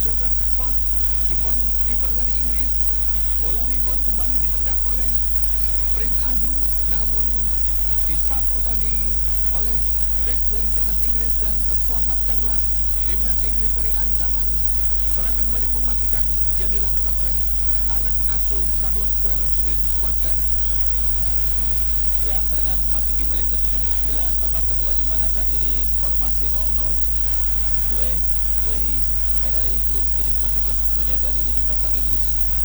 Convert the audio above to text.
Jordan Pickford, kiper dari Inggris. Bola rebound kembali ditendang oleh Prince Adu, namun disapu tadi oleh back dari timnas Inggris dan terselamatkanlah timnas Inggris dari ancaman serangan balik mematikan yang dilakukan oleh anak asuh Carlos Queiroz, yaitu skuad Ghana. Ya, dengan memasuki menit ke-79 babak kedua di mana saat ini skor masih 0-0. Wehi, pemain dari Inggris kini memakai belas sepenuhnya dari lini belakang Inggris.